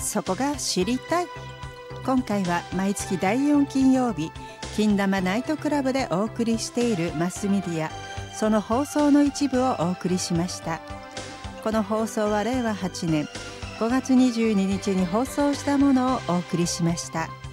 そこが知りたい。今回は毎月第4金曜日、金玉ナイトクラブでお送りしているマスメディア、その放送の一部をお送りしました。この放送は令和8年5月22日に放送したものをお送りしました。